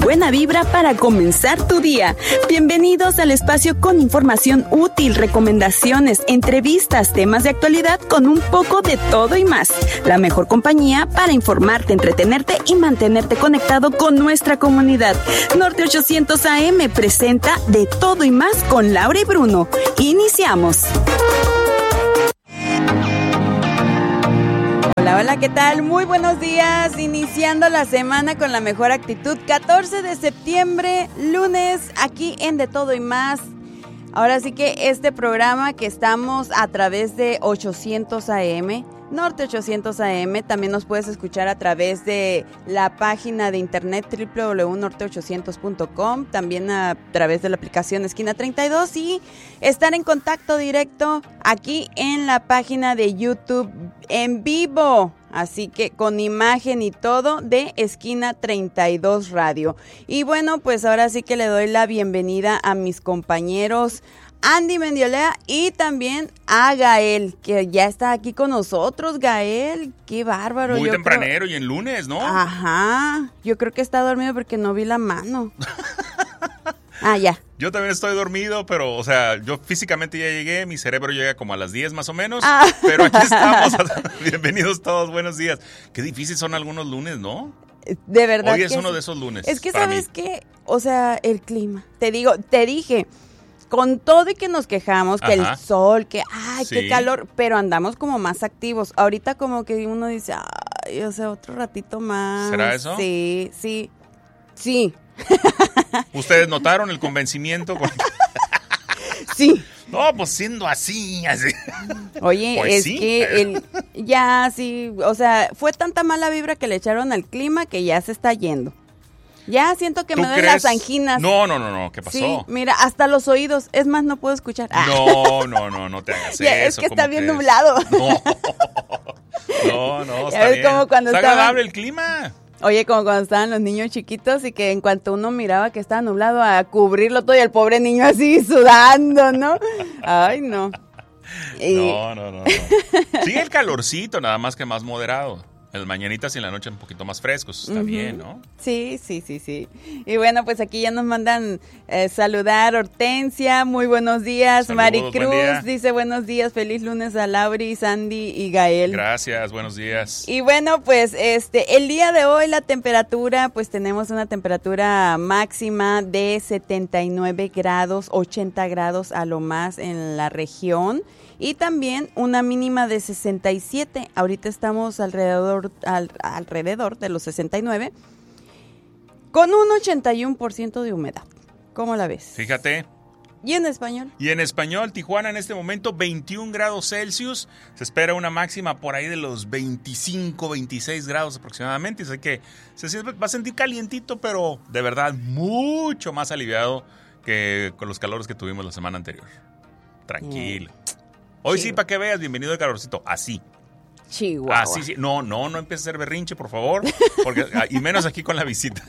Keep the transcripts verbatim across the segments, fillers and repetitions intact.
buena vibra para comenzar tu día. Bienvenidos al espacio con información útil, recomendaciones, entrevistas, temas de actualidad con un poco de todo y más. La mejor compañía para informarte, entretenerte y mantenerte conectado con nuestra comunidad. Norte ochocientos A M presenta De Todo y Más con Laura y Bruno. Iniciamos. Hola, hola, ¿qué tal? Muy buenos días, iniciando la semana con la mejor actitud. catorce de septiembre, lunes, aquí en De Todo y Más. Ahora sí que este programa que estamos a través de ochocientos A M, Norte ochocientos A M, también nos puedes escuchar a través de la página de internet doble u doble u doble u punto norte ochocientos punto com, también a través de la aplicación Esquina treinta y dos y estar en contacto directo aquí en la página de YouTube en vivo. Así que con imagen y todo de Esquina treinta y dos Radio. Y bueno, pues ahora sí que le doy la bienvenida a mis compañeros Andy Mendiolea y también a Gael, que ya está aquí con nosotros. Gael, qué bárbaro. Muy yo tempranero creo... y en lunes, ¿no? Ajá, yo creo que está dormido porque no vi la mano. Ah, ya. Yo también estoy dormido, pero, o sea, yo físicamente ya llegué, mi cerebro llega como a las diez más o menos, ah. pero aquí estamos. Bienvenidos todos, buenos días. Qué difícil son algunos lunes, ¿no? De verdad. Hoy es que uno sí. de esos lunes. Es que, para ¿sabes mí. qué? O sea, el clima. Te digo, te dije... Con todo y que nos quejamos, que Ajá. el sol, que ay, sí. qué calor, pero andamos como más activos. Ahorita como que uno dice, ay, o sea, otro ratito más. ¿Será eso? Sí, sí, sí. ¿Ustedes notaron el convencimiento? Sí. No, pues siendo así, así. Oye, pues es sí. que el, ya sí, o sea, fue tanta mala vibra que le echaron al clima que ya se está yendo. Ya siento que me duelen las anginas. No, no, no, no, ¿qué pasó? Sí, mira, hasta los oídos. Es más, no puedo escuchar. Ah. No, no, no, no te hagas ya, eso. Es que está bien crees? nublado. No, no, no, está ya ves bien. Como cuando está estaban... agradable el clima. Oye, como cuando estaban los niños chiquitos y que en cuanto uno miraba que estaba nublado, a cubrirlo todo y el pobre niño así sudando, ¿no? Ay, no. Y... No, no, no, no. Sigue el calorcito, nada más que más moderado. En las mañanitas y en la noche un poquito más frescos, está uh-huh. bien, ¿no? Sí, sí, sí, sí. Y bueno, pues aquí ya nos mandan eh, saludar Hortensia, muy buenos días. Saludos, Maricruz buen dice buenos días, feliz lunes a Lauri, Sandy y Gael. Gracias, buenos días. Y bueno, pues este el día de hoy la temperatura, pues tenemos una temperatura máxima de setenta y nueve grados, ochenta grados a lo más en la región. Y también una mínima de sesenta y siete. Ahorita estamos alrededor, al, alrededor de los sesenta y nueve. Con un ochenta y uno por ciento de humedad. ¿Cómo la ves? Fíjate. ¿Y en español? Y en español, Tijuana en este momento veintiún grados Celsius. Se espera una máxima por ahí de los veinticinco, veintiséis grados aproximadamente. Así que se va a sentir calientito, pero de verdad mucho más aliviado que con los calores que tuvimos la semana anterior. Tranquilo. Mm. Hoy Chihuahua. Sí, para que veas, bienvenido al calorcito, así. Chihuahua. Así, sí. No, no, no empieces a hacer berrinche, por favor, porque, y menos aquí con la visita.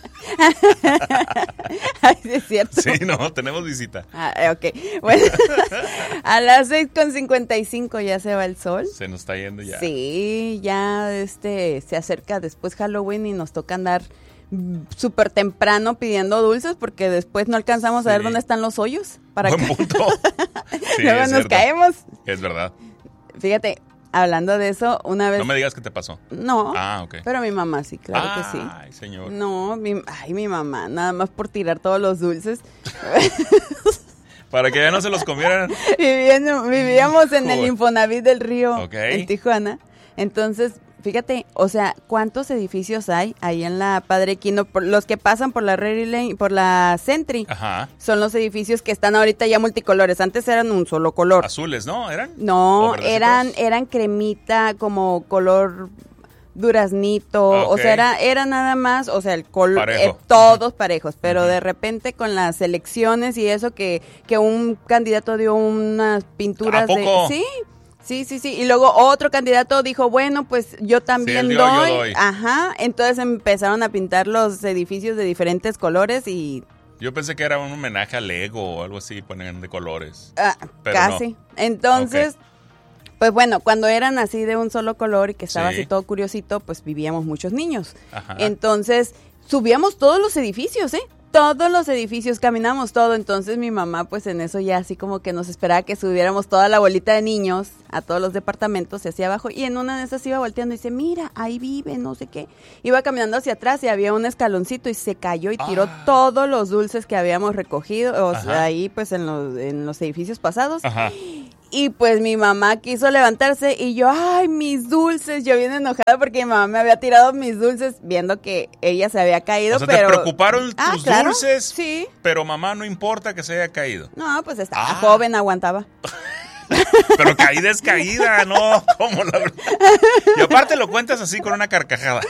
Ay, es cierto. Sí, no, tenemos visita. Ah, ok, bueno, a las seis con cincuenta y cinco ya se va el sol. Se nos está yendo ya. Sí, ya este se acerca después Halloween y nos toca andar súper temprano pidiendo dulces porque después no alcanzamos sí. a ver dónde están los hoyos. Para Buen acá. punto. Sí, luego nos cierto. caemos. Es verdad. Fíjate, hablando de eso, una vez... No me digas qué te pasó. No, ah, ok. Pero mi mamá sí, claro ay, que sí. Ay, señor. No, mi, ay, mi mamá, nada más por tirar todos los dulces. Para que ya no se los comieran. Viviendo, vivíamos en el Infonavit del Río, okay. en Tijuana. Entonces, fíjate, o sea, ¿cuántos edificios hay ahí en la Padre Quino? Por, los que pasan por la Rary Lane, por la Sentry, Ajá. son los edificios que están ahorita ya multicolores. Antes eran un solo color. Azules, ¿no? ¿Eran? No, eran, eran cremita, como color duraznito, okay. o sea, era, era nada más, o sea, el color, eh, todos parejos, pero uh-huh. de repente con las elecciones y eso que, que un candidato dio unas pinturas ¿A poco? de... Sí. Sí, sí, sí. Y luego otro candidato dijo, bueno, pues yo también sí, dio, doy. Yo doy. Ajá. Entonces empezaron a pintar los edificios de diferentes colores y... Yo pensé que era un homenaje a Lego o algo así, ponen de colores. Ah, pero casi. No. Entonces, okay. pues bueno, cuando eran así de un solo color y que estaba sí. así todo curiosito, pues vivíamos muchos niños. Ajá. Entonces... subíamos todos los edificios, ¿eh? Todos los edificios, caminamos todo, entonces mi mamá pues en eso ya así como que nos esperaba que subiéramos toda la bolita de niños a todos los departamentos hacia abajo y en una de esas iba volteando y dice, mira, ahí vive, no sé qué. Iba caminando hacia atrás y había un escaloncito y se cayó y tiró ah. todos los dulces que habíamos recogido, o sea, ahí pues en los, en los edificios pasados. Ajá. Y pues mi mamá quiso levantarse y yo, ay, mis dulces, yo bien enojada porque mi mamá me había tirado mis dulces viendo que ella se había caído, o sea, pero... ¿te preocuparon ah, tus claro, dulces? Sí. Pero mamá no importa que se haya caído. No, pues estaba ah. joven, aguantaba. Pero caída es caída, ¿no? ¿Cómo la verdad? Y aparte lo cuentas así con una carcajada.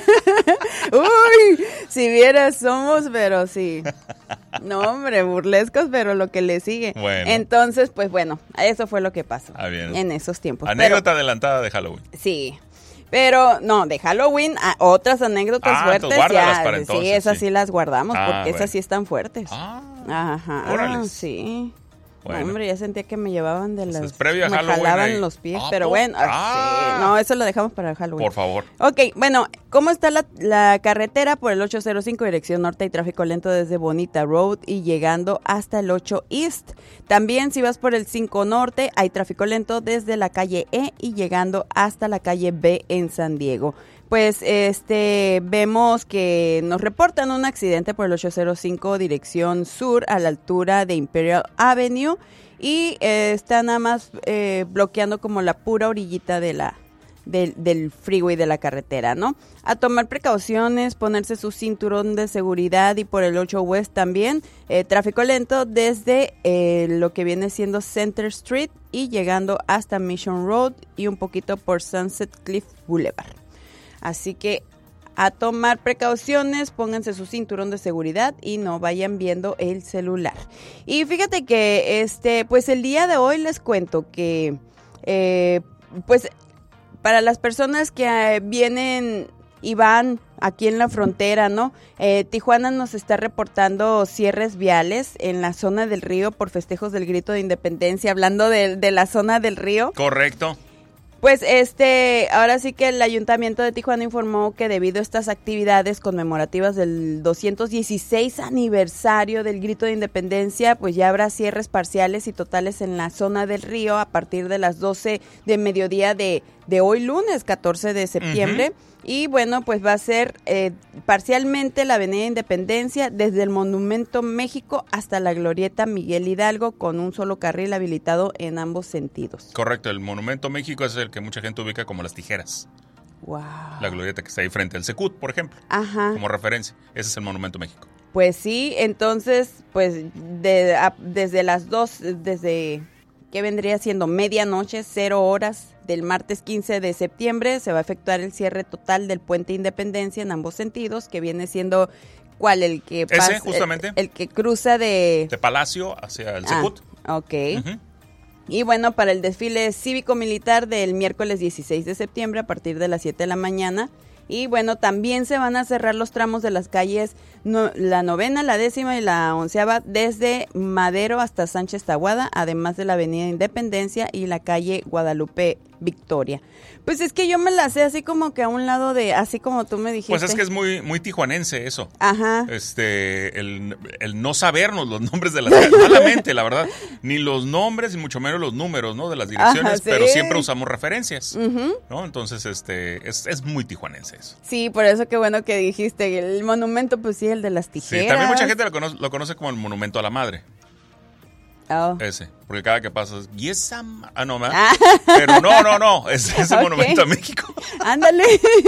Uy, si vieras, somos, pero sí. No, hombre, burlescos, pero lo que le sigue. Bueno. Entonces, pues bueno, eso fue lo que pasó ah, bien. En esos tiempos. Anécdota pero, adelantada de Halloween. Sí. Pero, no, de Halloween, a, otras anécdotas ah, fuertes. Ya, para entonces, sí, esas sí. sí las guardamos, ah, porque bueno. esas sí están fuertes. Ah, Ajá. órale. Sí. Bueno. Hombre, ya sentía que me llevaban de las... Pues previo a me Halloween jalaban ahí. los pies, ah, pero bueno, ah. sí, no, eso lo dejamos para Halloween. Por favor. Ok, bueno, ¿cómo está la, la carretera? Por el ocho cero cinco, dirección norte, hay tráfico lento desde Bonita Road y llegando hasta el ocho East. También si vas por el cinco norte, hay tráfico lento desde la calle E y llegando hasta la calle B en San Diego. Pues este vemos que nos reportan un accidente por el ocho cero cinco dirección sur a la altura de Imperial Avenue y eh, está nada más eh, bloqueando como la pura orillita de la del, del freeway de la carretera, ¿no? A tomar precauciones, ponerse su cinturón de seguridad y por el ocho West también eh, tráfico lento desde eh, lo que viene siendo Center Street y llegando hasta Mission Road y un poquito por Sunset Cliff Boulevard. Así que a tomar precauciones, pónganse su cinturón de seguridad y no vayan viendo el celular. Y fíjate que este, pues el día de hoy les cuento que eh, pues para las personas que eh, vienen y van aquí en la frontera, ¿no? Eh, Tijuana nos está reportando cierres viales en la zona del río por festejos del Grito de Independencia, hablando de, de la zona del río. Correcto. Pues este, ahora sí que el Ayuntamiento de Tijuana informó que debido a estas actividades conmemorativas del doscientos dieciséis aniversario del Grito de Independencia, pues ya habrá cierres parciales y totales en la zona del río a partir de las doce de mediodía de, de hoy lunes, catorce de septiembre. Uh-huh. Y bueno, pues va a ser eh, parcialmente la Avenida Independencia desde el Monumento México hasta la Glorieta Miguel Hidalgo con un solo carril habilitado en ambos sentidos. Correcto, el Monumento México es el que mucha gente ubica como las tijeras. Wow. La glorieta que está ahí frente al Secut, por ejemplo. Ajá. Como referencia. Ese es el Monumento México. Pues sí, entonces, pues de, a, desde las dos, desde... que vendría siendo medianoche, cero horas del martes quince de septiembre, se va a efectuar el cierre total del Puente Independencia en ambos sentidos, que viene siendo, ¿cuál? El que pasa, ese, justamente. El, el que cruza de... De Palacio hacia el Secut. Ah, ok. Uh-huh. Y bueno, para el desfile cívico-militar del miércoles dieciséis de septiembre a partir de las siete de la mañana. Y bueno, también se van a cerrar los tramos de las calles no, la novena, la décima y la onceava desde Madero hasta Sánchez Tahuada, además de la avenida Independencia y la calle Guadalupe Victoria. Pues es que yo me la sé así como que a un lado de, así como tú me dijiste. Pues es que es muy, muy tijuanense eso. Ajá. Este, el, el no sabernos los nombres de las calles, malamente, la verdad. Ni los nombres, ni mucho menos los números, ¿no? De las direcciones, ajá, sí. Pero siempre usamos referencias, uh-huh. ¿no? Entonces, este, es, es muy tijuanense eso. Sí, por eso qué bueno que dijiste. El monumento, pues sí, el de las tijeras. Sí, también mucha gente lo conoce, lo conoce como el Monumento a la Madre. Oh. Ese, porque cada que pasas, y esa ma- ah no, ah. Pero no, no, no, es ese okay. Monumento a México. Ándale.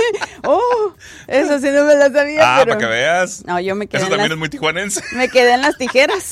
Oh, eso sí no me lo sabía. Ah, pero... para que veas. No, yo me quedé. Eso también las... es muy tijuanense. Me quedé en las tijeras.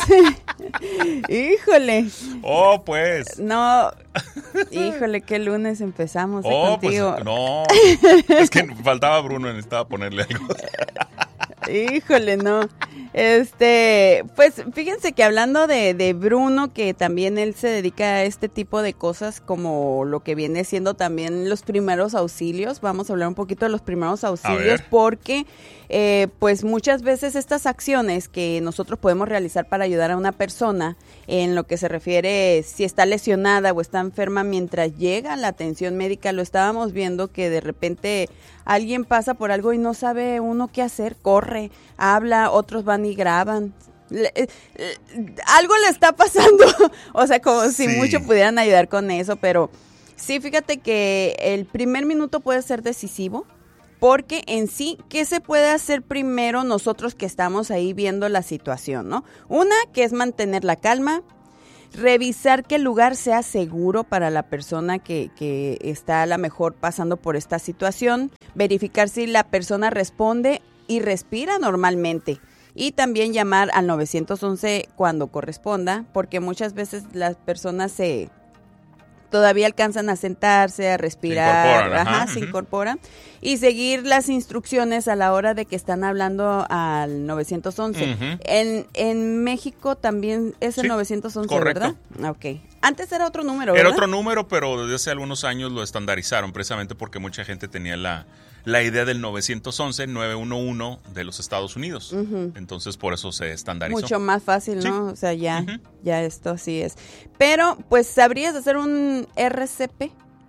Híjole. Oh, pues. No. Híjole, qué lunes empezamos eh, oh, contigo. Pues, no. Es que faltaba Bruno, necesitaba ponerle algo. Híjole, no. Este, pues fíjense que hablando de, de Bruno, que también él se dedica a este tipo de cosas como lo que viene siendo también los primeros auxilios. Vamos a hablar un poquito de los primeros auxilios porque eh, pues muchas veces estas acciones que nosotros podemos realizar para ayudar a una persona en lo que se refiere si está lesionada o está enferma mientras llega la atención médica, lo estábamos viendo que de repente alguien pasa por algo y no sabe uno qué hacer, corre, habla, otros van y graban. Le, eh, algo le está pasando, o sea, como sí. si mucho pudieran ayudar con eso, pero sí, fíjate que el primer minuto puede ser decisivo, porque en sí, ¿qué se puede hacer primero nosotros que estamos ahí viendo la situación, no? Una, que es mantener la calma, revisar que el lugar sea seguro para la persona que, que está a lo mejor pasando por esta situación, verificar si la persona responde y respira normalmente y también llamar al nueve once cuando corresponda, porque muchas veces las personas se todavía alcanzan a sentarse, a respirar, se incorporan, ajá, ajá, se uh-huh. incorporan y seguir las instrucciones a la hora de que están hablando al nueve once. Uh-huh. En, en México también es el sí, nueve once, correcto. ¿Verdad? Ok. Antes era otro número, ¿verdad? Era otro número, pero desde hace algunos años lo estandarizaron precisamente porque mucha gente tenía la, la idea del nueve once, nueve once de los Estados Unidos. Uh-huh. Entonces, por eso se estandarizó. Mucho más fácil, ¿no? Sí. O sea, ya, uh-huh. ya esto así es. Pero, pues, ¿sabrías hacer un R C P?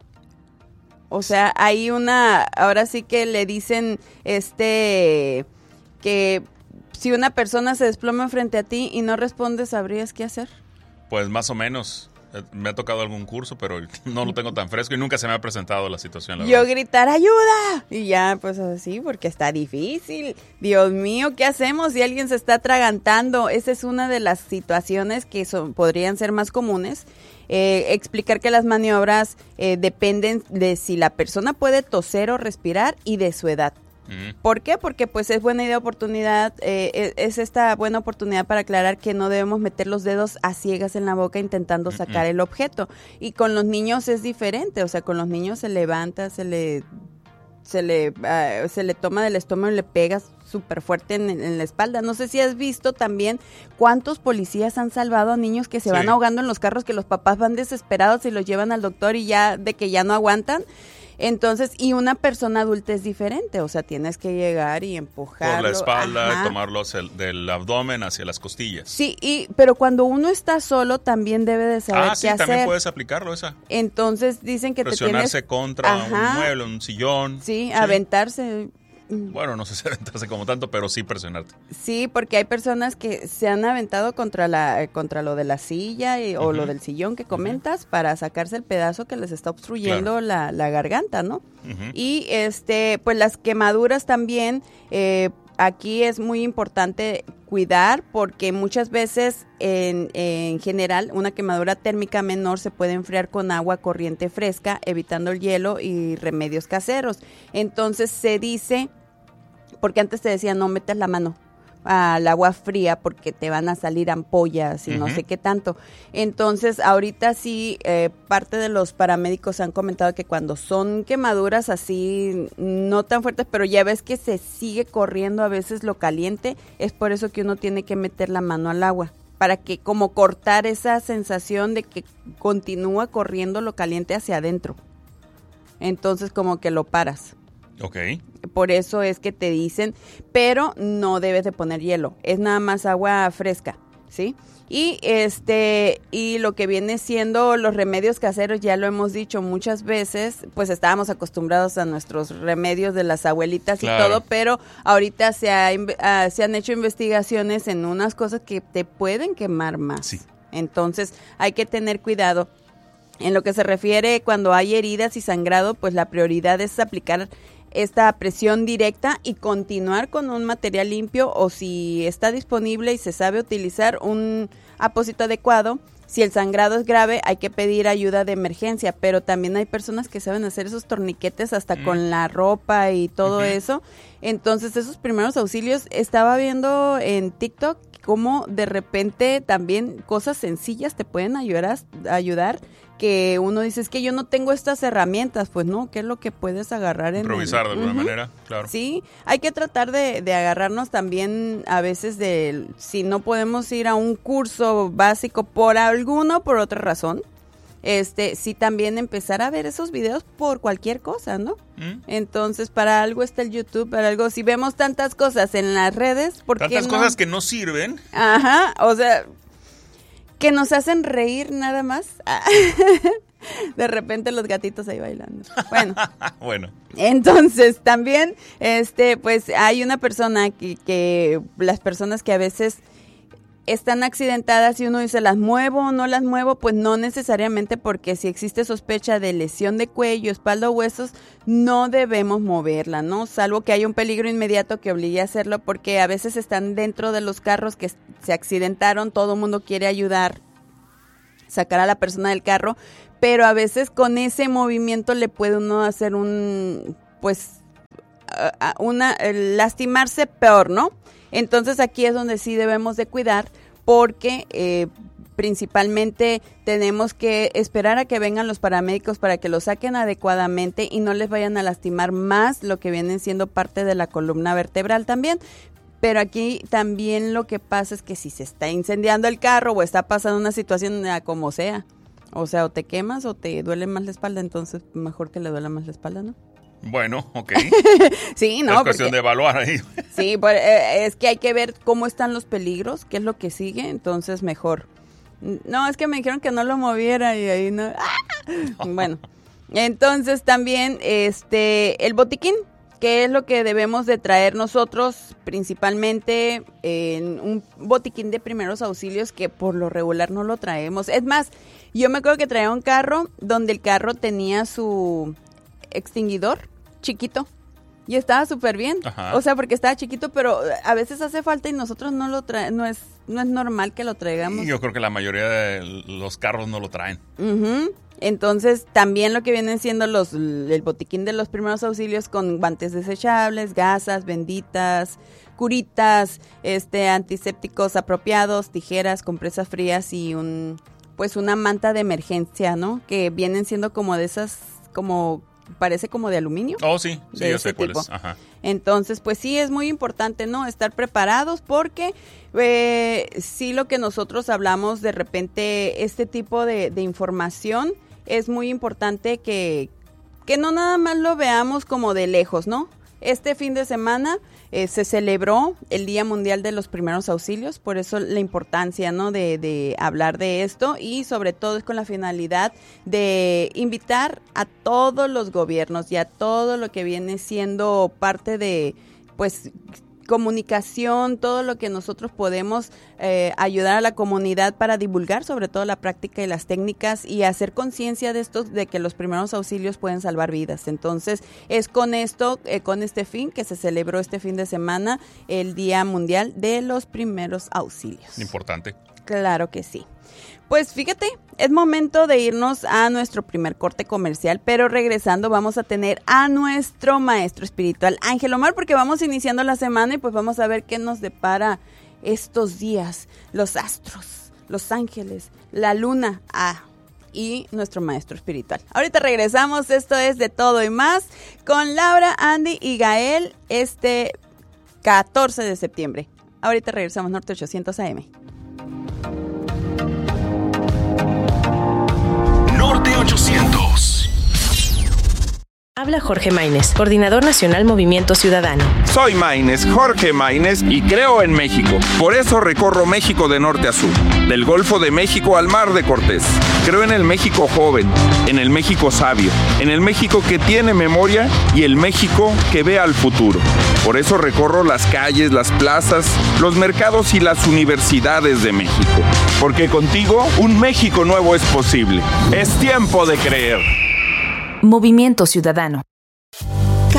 O sea, hay una, ahora sí que le dicen, este, que si una persona se desploma frente a ti y no responde, ¿sabrías qué hacer? Pues más o menos. Me ha tocado algún curso, pero no lo tengo tan fresco y nunca se me ha presentado la situación. La Yo verdad. gritar ¡ayuda! Y ya, pues así, porque está difícil. Dios mío, ¿qué hacemos si alguien se está atragantando? Esa es una de las situaciones que son, podrían ser más comunes. Eh, explicar que las maniobras eh, dependen de si la persona puede toser o respirar y de su edad. Uh-huh. ¿Por qué? Porque pues es buena idea, oportunidad, eh, es esta buena oportunidad para aclarar que no debemos meter los dedos a ciegas en la boca intentando sacar uh-huh. el objeto. Y con los niños es diferente, o sea, con los niños se levanta, se le se le uh, se le toma del estómago y le pega súper fuerte en, en la espalda. No sé si has visto también cuántos policías han salvado a niños que se sí. van ahogando en los carros, que los papás van desesperados y los llevan al doctor y ya de que ya no aguantan. Entonces, y una persona adulta es diferente, o sea, tienes que llegar y empujarlo. Por la espalda, ajá. tomarlo hacia el, del abdomen hacia las costillas. Sí, y pero cuando uno está solo también debe de saber ah, qué sí, hacer. Ah, sí, también puedes aplicarlo esa. Entonces dicen que te tienes... Presionarse contra ajá. un mueble, un sillón. Sí, sí, aventarse... Bueno, no sé si aventarse como tanto, pero sí presionarte. Sí, porque hay personas que se han aventado contra la contra lo de la silla y, uh-huh. o lo del sillón que comentas uh-huh. para sacarse el pedazo que les está obstruyendo claro. la, la garganta, ¿no? Uh-huh. Y este, pues las quemaduras también, eh, aquí es muy importante cuidar porque muchas veces en, en general una quemadura térmica menor se puede enfriar con agua corriente fresca, evitando el hielo y remedios caseros. Entonces se dice, porque antes te decía no metas la mano al agua fría porque te van a salir ampollas y uh-huh. no sé qué tanto. Entonces, ahorita sí, eh, parte de los paramédicos han comentado que cuando son quemaduras así, no tan fuertes, pero ya ves que se sigue corriendo a veces lo caliente, es por eso que uno tiene que meter la mano al agua, para que como cortar esa sensación de que continúa corriendo lo caliente hacia adentro. Entonces, como que lo paras. Ok. Por eso es que te dicen, pero no debes de poner hielo, es nada más agua fresca, ¿sí? Y este y lo que viene siendo los remedios caseros, ya lo hemos dicho muchas veces, pues estábamos acostumbrados a nuestros remedios de las abuelitas claro. y todo, pero ahorita se, ha, uh, se han hecho investigaciones en unas cosas que te pueden quemar más. Sí. Entonces hay que tener cuidado. En lo que se refiere cuando hay heridas y sangrado, pues la prioridad es aplicar esta presión directa y continuar con un material limpio, o si está disponible y se sabe utilizar un apósito adecuado. Si el sangrado es grave, hay que pedir ayuda de emergencia, pero también hay personas que saben hacer esos torniquetes hasta mm. con la ropa y todo uh-huh. eso. Entonces, esos primeros auxilios, estaba viendo en TikTok cómo de repente también cosas sencillas te pueden ayudar, a, ayudar que uno dice, es que yo no tengo estas herramientas, pues no, ¿qué es lo que puedes agarrar? En improvisar el... de alguna uh-huh. manera, claro. Sí, hay que tratar de, de agarrarnos también a veces de, si no podemos ir a un curso básico por alguna o por otra razón, este, sí también empezar a ver esos videos por cualquier cosa, ¿no? ¿Mm? Entonces, para algo está el YouTube, para algo, si vemos tantas cosas en las redes, ¿por qué tantas no? cosas que no sirven. Ajá, o sea, que nos hacen reír nada más. De repente los gatitos ahí bailando. Bueno. Bueno. Entonces, también, este, pues, hay una persona que, que las personas que a veces están accidentadas y uno dice, ¿las muevo o no las muevo? Pues no necesariamente, porque si existe sospecha de lesión de cuello, espalda o huesos, no debemos moverla, ¿no? Salvo que haya un peligro inmediato que obligue a hacerlo, porque a veces están dentro de los carros que se accidentaron, todo el mundo quiere ayudar, sacar a la persona del carro, pero a veces con ese movimiento le puede uno hacer un, pues, una, lastimarse peor, ¿no? Entonces aquí es donde sí debemos de cuidar, porque eh, principalmente tenemos que esperar a que vengan los paramédicos para que lo saquen adecuadamente y no les vayan a lastimar más lo que vienen siendo parte de la columna vertebral también. Pero aquí también lo que pasa es que si se está incendiando el carro o está pasando una situación como sea, o sea, o te quemas o te duele más la espalda, entonces mejor que le duela más la espalda, ¿no? Bueno, ok. Sí, no. Es cuestión porque, de evaluar ahí. Sí, pues, eh, es que hay que ver cómo están los peligros, qué es lo que sigue, entonces mejor. No, es que me dijeron que no lo moviera y ahí no. ¡Ah! Bueno, entonces también este el botiquín, que es lo que debemos de traer nosotros, principalmente en un botiquín de primeros auxilios que por lo regular no lo traemos. Es más, yo me acuerdo que traía un carro donde el carro tenía su extinguidor chiquito y estaba súper bien. Ajá. O sea, porque estaba chiquito, pero a veces hace falta y nosotros no lo traemos, no es, no es normal que lo traigamos. Y yo creo que la mayoría de los carros no lo traen. Uh-huh. Entonces, también lo que vienen siendo los el botiquín de los primeros auxilios con guantes desechables, gasas, benditas, curitas, este antisépticos apropiados, tijeras, compresas frías y un pues una manta de emergencia, ¿no? Que vienen siendo como de esas, como parece como de aluminio. Oh, sí, sí, yo sé cuál es. Ajá. Entonces, pues sí, es muy importante, ¿no? Estar preparados porque eh, sí lo que nosotros hablamos de repente, este tipo de, de información, es muy importante que, que no nada más lo veamos como de lejos, ¿no? Este fin de semana eh, se celebró el Día Mundial de los Primeros Auxilios, por eso la importancia, ¿no? de, de hablar de esto y sobre todo es con la finalidad de invitar a todos los gobiernos y a todo lo que viene siendo parte de, pues, comunicación, todo lo que nosotros podemos eh, ayudar a la comunidad para divulgar sobre todo la práctica y las técnicas y hacer conciencia de esto, de que los primeros auxilios pueden salvar vidas. Entonces es con esto, eh, con este fin que se celebró este fin de semana el Día Mundial de los Primeros Auxilios. Importante. Claro que sí. Pues fíjate, es momento de irnos a nuestro primer corte comercial, pero regresando vamos a tener a nuestro maestro espiritual, Ángel Omar, porque vamos iniciando la semana y pues vamos a ver qué nos depara estos días, los astros, los ángeles, la luna, ah, y nuestro maestro espiritual. Ahorita regresamos, esto es De Todo y Más, con Laura, Andy y Gael, este catorce de septiembre. Ahorita regresamos, Norte ochocientos A M. Norte ochocientos. Habla Jorge Maínez, Coordinador Nacional Movimiento Ciudadano. Soy Maínez, Jorge Maínez, y creo en México. Por eso recorro México de norte a sur, del Golfo de México al Mar de Cortés. Creo en el México joven, en el México sabio, en el México que tiene memoria y el México que ve al futuro. Por eso recorro las calles, las plazas, los mercados y las universidades de México. Porque contigo un México nuevo es posible. Es tiempo de creer. Movimiento Ciudadano.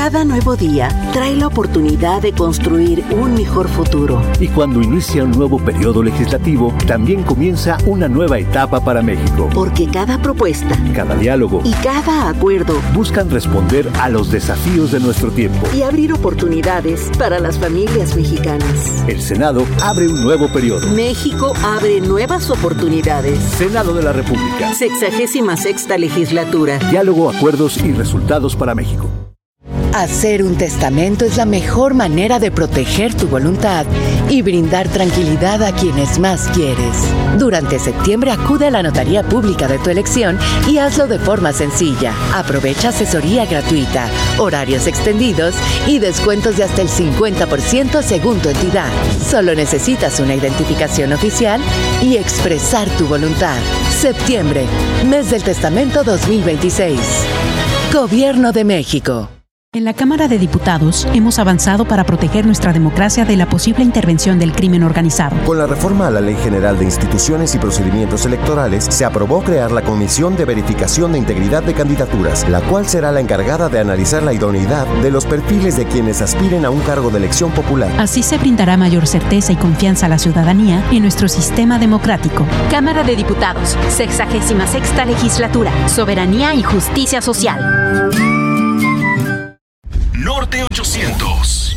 Cada nuevo día trae la oportunidad de construir un mejor futuro. Y cuando inicia un nuevo periodo legislativo, también comienza una nueva etapa para México. Porque cada propuesta, cada diálogo y cada acuerdo buscan responder a los desafíos de nuestro tiempo y abrir oportunidades para las familias mexicanas. El Senado abre un nuevo periodo. México abre nuevas oportunidades. Senado de la República. Sexagésima sexta legislatura. Diálogo, acuerdos y resultados para México. Hacer un testamento es la mejor manera de proteger tu voluntad y brindar tranquilidad a quienes más quieres. Durante septiembre acude a la notaría pública de tu elección y hazlo de forma sencilla. Aprovecha asesoría gratuita, horarios extendidos y descuentos de hasta el cincuenta por ciento según tu entidad. Solo necesitas una identificación oficial y expresar tu voluntad. Septiembre, mes del testamento dos mil veintiséis. Gobierno de México. En la Cámara de Diputados hemos avanzado para proteger nuestra democracia de la posible intervención del crimen organizado. Con la reforma a la Ley General de Instituciones y Procedimientos Electorales, se aprobó crear la Comisión de Verificación de Integridad de Candidaturas, la cual será la encargada de analizar la idoneidad de los perfiles de quienes aspiren a un cargo de elección popular. Así se brindará mayor certeza y confianza a la ciudadanía en nuestro sistema democrático. Cámara de Diputados, sexagésima sexta legislatura, soberanía y justicia social. Norte ochocientos.